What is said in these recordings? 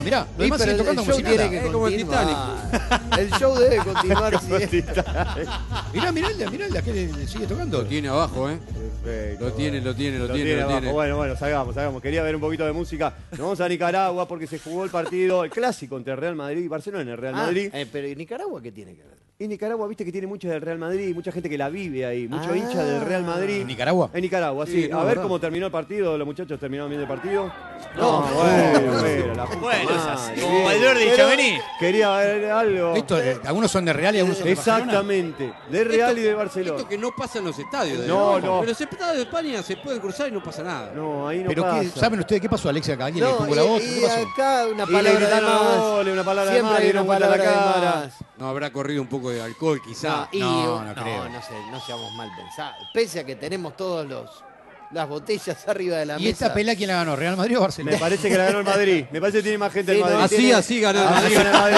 Mirá, lo demás sigue tocando como si nada. Tiene que como el continuar. El show debe continuar. Mirá, que le sigue tocando. Lo tiene abajo, ¿eh? Perfecto. Lo tiene abajo. Bueno, salgamos. Quería ver un poquito de música. Nos vamos a Nicaragua porque se jugó el partido, el clásico entre Real Madrid y Barcelona en el Real Madrid. Pero ¿y Nicaragua qué tiene que ver? Y Nicaragua, viste que tiene mucho del Real Madrid, mucha gente que la vive ahí, mucho hincha del Real Madrid. ¿En Nicaragua? En Nicaragua, sí. Sí, no, a ver verdad. cómo terminó el partido, los muchachos terminaron bien el partido. No. La puta Bueno, es madre, así. bien. Como Valverde y Pero Chavení. Quería ver algo. Esto, algunos son de Real y algunos son de Barcelona. Exactamente, de Real y de Barcelona. Esto que no pasa en los estadios. No, ¿no? no. Pero los estadios de España se pueden cruzar y no pasa nada. No, ahí no Pero pasa. ¿saben ustedes qué pasó, Alexia? ¿Que alguien le No, tuvo la voz? y ¿Qué pasó? acá una Y le palabra de gritaron más. goles, una palabra de Siempre más, hay dieron una vuelta la palabra de cara. más. No habrá corrido un poco de alcohol, quizá. No creo. No seamos mal pensados. Pese a que tenemos todos las botellas arriba de la ¿Y mesa. esta pelea quién la ganó? ¿Real Madrid o Barcelona? Me parece que la ganó el Madrid. Me parece que tiene más gente Sí, el Madrid. no, Así, así ganó el Madrid. Gana el Madrid.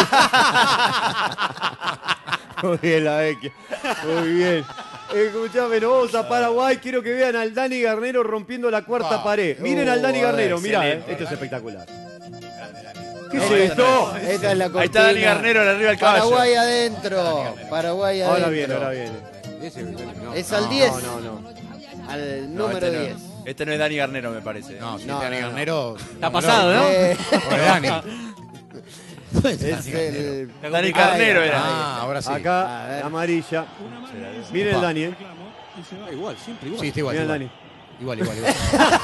Muy bien, la vecchia. Muy bien. Escuchame, nos vamos a Paraguay. Quiero que vean al Dani Garnero rompiendo la cuarta pared. Miren al Dani Garnero, mirá, esto es espectacular. ¿Qué es esto? Esta es la cortina. Ahí está Dani Garnero arriba del caballo. Paraguay adentro. Paraguay adentro. Ahora viene. Ese, no. Es al 10. No. Al No, número este 10. no. Este no es Dani Garnero, me parece. No, si No, este Dani no. Garnero... Está pasado, ¿no? Pobre Dani. Es el... Dani Garnero era. Ah, ahora sí. A Acá, ver. amarilla. Miren el Dani, Igual, siempre igual. Sí, está igual. Miren el Igual. Dani. Igual.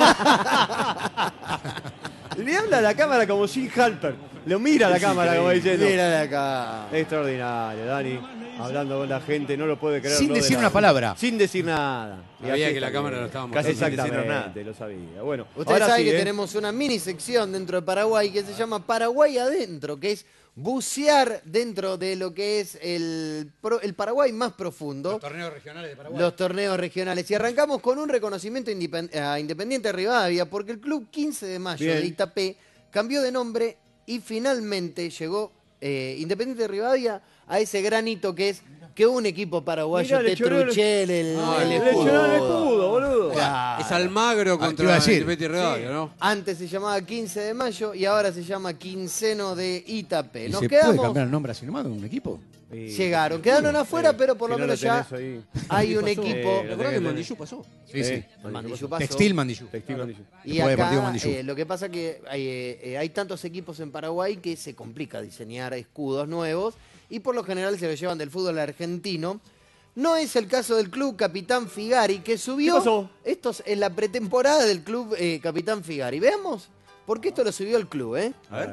Le habla a la cámara como Jim Halper. Lo mira a la cámara como diciendo. Mira de acá. Extraordinario, Dani. Hablando con la gente, no lo puede creer. Sin lo de decir la- una palabra. Sin decir nada. Y Sabía así que la está cámara bien. lo estaba Casi mostrando sin exactamente, decirnos nada. lo sabía. Bueno, Ustedes ahora saben sí, que tenemos una mini sección dentro de Paraguay que se llama Paraguay Adentro, que es bucear dentro de lo que es el Paraguay más profundo. Los torneos regionales de Paraguay. Los torneos regionales. Y arrancamos con un reconocimiento a Independiente Rivadavia, porque el club 15 de mayo Bien. de Itapé cambió de nombre y finalmente llegó Independiente Rivadavia a ese gran hito que es que un equipo paraguayo Mirá, le te choreó el- truche el Le escudo. echaron el escudo, boludo. Claro. Es Almagro te iba a contra decir. Independiente Rivadavia, ¿no? Antes se llamaba 15 de mayo y ahora se llama Quinceno de Itapé. ¿Y Nos se quedamos, puede cambiar el nombre así nomás de un equipo? llegaron, quedaron afuera, pero por lo Si no menos ya tenés ahí. hay un pasó? equipo. ¿Te lo acordás tenés que que Mandillú pasó? Sí. Mandillú pasó. Textil Mandillú. Textil Mandillú. Y Después de Deportivo acá Mandillú. lo que pasa que hay tantos equipos en Paraguay que se complica diseñar escudos nuevos y por lo general se lo llevan del fútbol argentino. No es el caso del club Capitán Figari, que subió ¿Qué pasó? estos en la pretemporada del club Capitán Figari. Veamos, porque esto lo subió el club, ¿eh? A ver.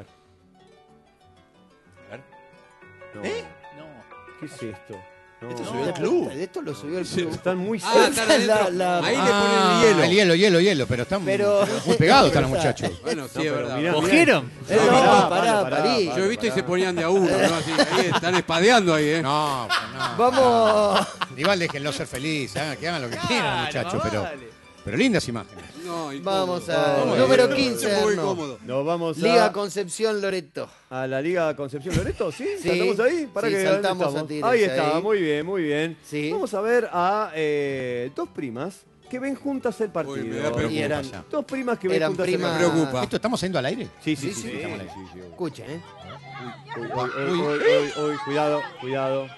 No. ¿Qué es esto? No. ¿Esto subió el club? Esto lo subió el club. Están muy Ah, cerca. están adentro. la- Ahí le Ah, ponen el hielo. el hielo, pero están Pero- muy pegados están los muchachos. Bueno, sí, No, es pero verdad. mirá, ¿Cogieron? No, pará, parí. Yo he visto y se ponían de a uno, ¿no? Así, ahí están espadeando ahí, ¿eh? No, pues no. Vamos. Igual déjenlo ser felices, que hagan lo que quieran, muchachos, Claro, pero lindas imágenes. No, incómodo. Vamos a Vamos, número bien. 15. Muy Arno. cómodo. Nos vamos Liga Concepción Loreto. a la Liga Concepción Loreto, ¿sí? Sí. ¿Saltamos ahí? Sí, que saltamos ¿dónde a estamos? tiros Ahí está, ahí. muy bien, muy bien. Sí. Vamos a ver a dos primas que ven juntas el partido. Uy, me da preocupa Y eran- ya. Dos primas que ven Eran juntas primas- el Me partido. preocupa. ¿Esto estamos yendo al aire? Sí, sí, Sí, sí. sí. Estamos ahí, sí, sí. Escuchen, ¿eh? Uy, cuidado, cuidado.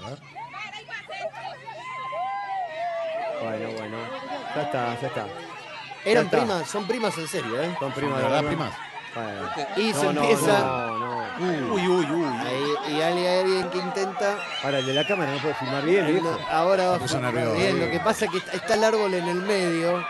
Bueno. Ya está. Eran está. primas, son primas en serio, ¿eh? Son primas, ¿De verdad, ¿no? primas? Bueno. Y se No, empieza. no. Ahí, y hay alguien que intenta. Ahora, el de la cámara no puede filmar bien, viejo. Ahora va puso a nervioso. bien. Lo que pasa es que está el árbol en el medio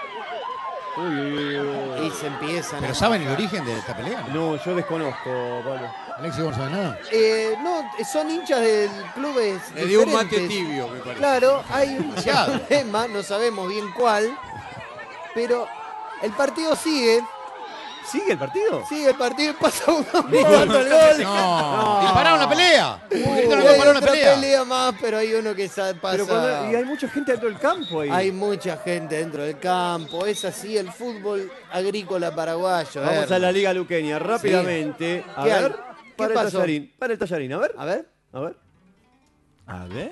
Uy. y se empiezan. ¿Pero saben el origen de esta pelea? No, yo desconozco, Pablo. Alexis, ¿vos no sabés nada? No, son hinchas del clubes. Le dio un mate diferentes. tibio, me parece. Claro, hay un Demasiado. problema, no sabemos bien cuál, pero el partido sigue. ¿Sigue el partido? Sigue el partido y pasa uno mirando el gol. No, dispararon la pelea. Gritaron que Hay pararon la otra pelea. pelea más, pero hay uno que pasa. Y hay mucha gente dentro del campo ahí. Hay mucha gente dentro del campo. Es así el fútbol agrícola paraguayo. Vamos a la Liga Luqueña rápidamente. A ¿Qué hay? ver, ¿Qué para el pasó? tallarín. Para el tallarín, a ver. A ver. A ver.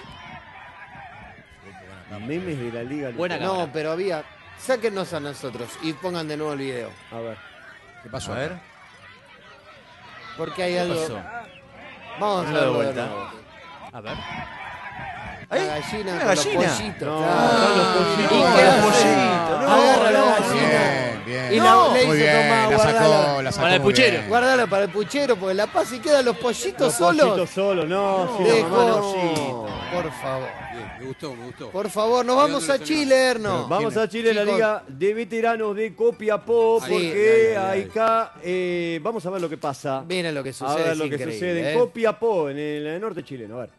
Memes de la Liga Buena Luqueña. No, pero había. Sáquenos a nosotros y pongan de nuevo el video. A ver. ¿Qué pasó? A ver. Porque hay algo. pasó? Vamos a Ponelo de verlo de vuelta. nuevo. A ver. La Ahí. gallina Una con gallina. los pollitos. No, claro. están los pollitos. ¿Y No, qué los hace? pollitos, no, Agarra la no. gallina. Bien. Y No. le Muy dice, bien, tomá, la guardala. sacó Para el muy puchero. bien. Guardala para el puchero, porque la pasa y quedan los pollitos Los solos. pollitos solos, no. Sí, la Dejó. mamá no. Por favor. Bien, me gustó. Por favor, nos vamos a Chile, Erno. Vamos a Chile, la Chicos. Liga de Veteranos de Copiapó, Sí, porque dale. acá vamos a ver lo que pasa. Miren lo que A sucede. ver es lo que increíble, sucede en Copiapó, en el norte chileno. A ver.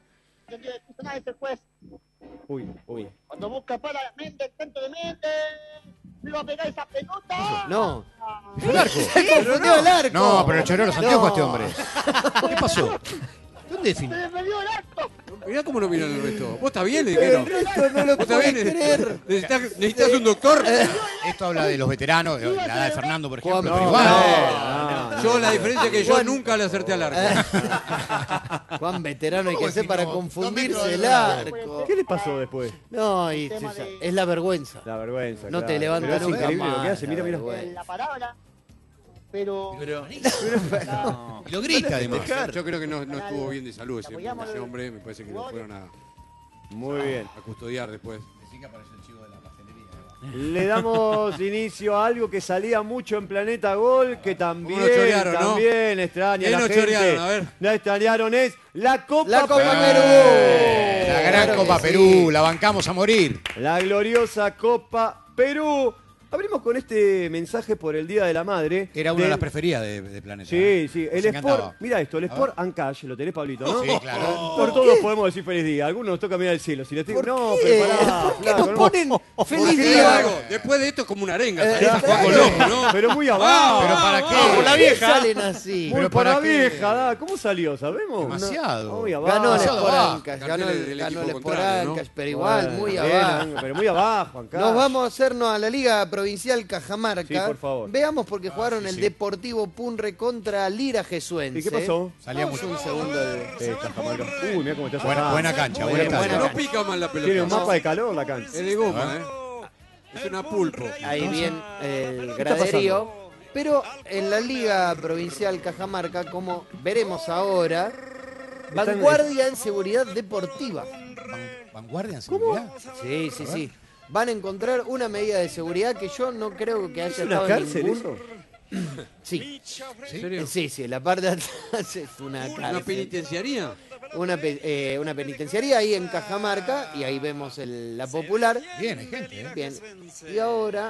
Uy. Cuando busca para mente, centro de mente, lo pega esa pelota. No. Es un arco. Se confundió el arco. No, pero le choró los anteojos a este No. hombre. ¿Qué pasó? ¿Dónde Se definió? le perdió el arco. Mirá cómo no miran el resto. ¿Vos estás bien, le El dijeron? resto no lo ¿Vos estás puede bien? creer. ¿Necesitas un doctor? Esto habla de los veteranos, de la edad de Fernando, por ejemplo. Juan, pero no, igual. Yo la diferencia es que yo Juan- nunca le acerté al arco. Juan veterano hay que ¿Cómo ser para decimos? confundirse 2 metros el de arco. ¿Qué le pasó después? No, y es la vergüenza. La vergüenza. No claro. te levantas Pero es nunca increíble lo que más, hace. Mira, la mira. vergüenza. La palabra. Pero Pero. Y lo grita además. Yo creo que no estuvo bien de salud ese hombre. Me parece que lo fueron a Muy bien. custodiar después. Le damos inicio a algo que salía mucho en Planeta Gol, que también, ¿Cómo lo chorearon, no? también extraña ¿Qué la nos gente. chorearon? A ver. La extrañaron, es la Copa, La Copa Perú. Perú. La gran Claro Copa que Perú, sí. la bancamos a morir. La gloriosa Copa Perú. Abrimos con este mensaje por el Día de la Madre. Era una de las preferidas de Planeta. Sí, sí. El Nos Sport, encantaba. mira esto, el Sport Ancash, lo tenés, Pablito, ¿no? Sí, claro. Por todos podemos decir feliz día. Algunos nos toca mirar el cielo. Si les digo, ¿Por no, qué? pero pará, ¿Por qué flaco, nos no. ponen Porque feliz te digo día? algo, después de esto es como una arenga. claro. Juan Colombo, ¿no? Pero muy abajo. Pero ¿para qué? ¿Por la qué vieja. salen así? Muy pero para ¿para qué? vieja, da. ¿Cómo salió? ¿Sabemos? Demasiado. Muy abajo. Ganó el Demasiado Sport abajo. Ancash, Cartel ganó del el equipo Sport contrario, ¿no? Ancash, pero igual, Bueno, muy bien, abajo. pero muy abajo, Ancash. Nos vamos a hacernos a la Liga Provincial Cajamarca. Sí, por favor. Veamos porque jugaron el Deportivo Punre contra Lira Jesuense. ¿Y qué pasó? Salía Vamos mucho. un segundo de... Cajamarca. Uy, mira cómo está Buena, sacando. buena cancha, Buena buena cancha. cancha. No pica mal la pelota. Tiene un mapa de calor la cancha. Es de goma, ¿eh? Es una pulpo. Ahí bien el está graderío. Pero en la Liga Provincial Cajamarca, como veremos ahora, vanguardia en seguridad deportiva. Vanguardia en seguridad. Sí, sí, sí. Van a encontrar una medida de seguridad que yo no creo que haya ¿Es una estado en cárcel ningún... eso? Sí, ¿En serio? sí, sí, la parte de atrás es una ¿Una cárcel. penitenciaría? Una penitenciaría ahí en Cajamarca y ahí vemos la popular. Bien, hay gente, ¿eh? Bien. Y ahora...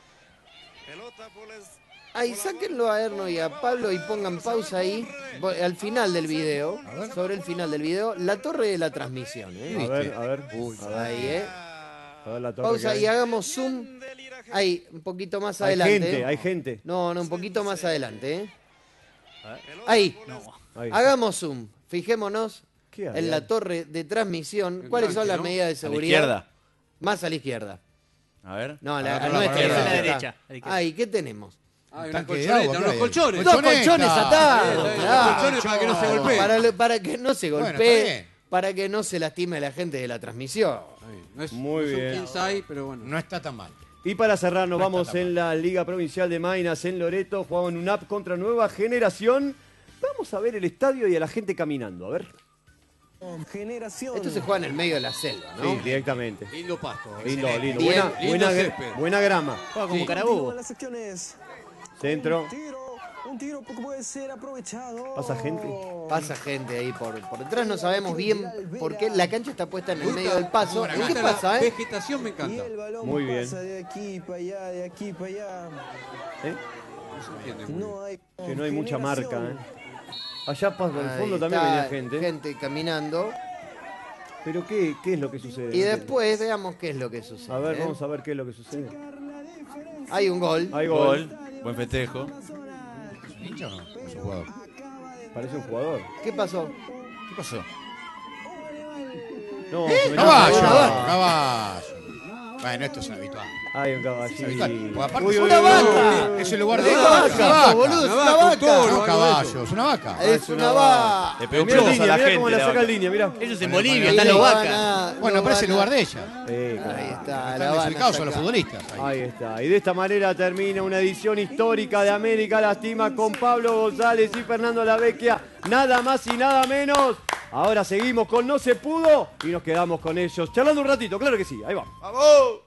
Ahí, sáquenlo a Erno y a Pablo y pongan pausa ahí, al final del video, sobre el final del video, la torre de la transmisión. A ver, a ver. Ahí, A ver la torre Pausa que y hay. hagamos zoom. Ahí, un poquito más Hay adelante. gente, hay gente. No, un poquito más adelante. Ahí. Ahí. Hagamos zoom. Fijémonos ¿Qué hay? en la torre de transmisión. ¿Cuáles son las ¿no? medidas de A la seguridad? izquierda. Más a la izquierda. A ver. No, a la nuestra, izquierda. a A la derecha. Ahí, ¿qué tenemos? Ah, una Tanque de colchoneta, agua, unos ¿qué hay? colchones. Dos Colchoneta. colchones atados. Dos claro. colchones para que no se golpee. Para que no se Bueno, golpee, está bien. para que no se lastime la gente de la transmisión. No es, Muy no son bien. 15 ahí, pero bueno. No está tan mal. Y para cerrar, nos No vamos está tan en la Liga Provincial de Maynas, en Loreto. Jugaban un UNAP contra Nueva Generación. Vamos a ver el estadio y a la gente caminando. A ver. Esto se juega en el medio de la selva, ¿no? Sí, directamente. Lindo pasto. Lindo, lindo. Bien. Lindo césped. Buena grama. Juega como Sí. Carabobo. Las acciones. Centro. Un tiro que puede ser aprovechado. Pasa gente. Pasa gente ahí por detrás, no sabemos bien por qué. La cancha está puesta en el medio del paso. Me ¿Qué gusta pasa, la eh? vegetación me Y encanta. el balón Muy bien. pasa de aquí para allá, de aquí para allá. ¿Eh? No se entiende muy bien. No hay, Que no hay mucha marca. ¿eh? Allá por el Ahí fondo también está venía gente. Gente caminando. Pero ¿qué es lo que sucede? Y después veamos qué es lo que sucede. A ver, ¿eh? vamos a ver qué es lo que sucede. Hay un gol. Hay gol. Gol. Buen festejo. ¿Es un hincha o no? Es un jugador. Parece un jugador. ¿Qué pasó? ¿Qué pasó? No, se metió Caballo, una bola. caballo. Bueno, esto es un habitual. Hay un caballito. Porque aparte Uy, es uy, una uy, vaca. uy. Es el lugar de Una ella. vaca, Es una vaca. boludo, es Una una vaca, un vaca. toro, No, algo un de caballo, es una vaca. Es una vaca. Le pegó un Mira chozo a línea, la mirá gente. cómo la la saca vaca. en línea, mirá. Ellos en Bueno, Bolivia, bueno, están los lo vacas. van a- Bueno, lo pero es el van a- lugar de ella. Ahí está, la Están van a desubicados son los sacar. futbolistas. Ahí. Ahí está. Y de esta manera termina una edición histórica de América Lastima con Pablo González y Fernando Lavecchia. Nada más y nada menos. Ahora seguimos con No Se Pudo y nos quedamos con ellos charlando un ratito. Claro que sí. Ahí va. ¡Vamos!